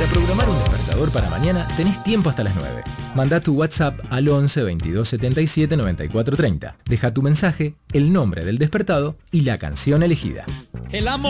programar un despertador para mañana tenés tiempo hasta las 9. Manda tu WhatsApp al 11 22 77 94 30. Deja tu mensaje, el nombre del despertado y la canción elegida. El amor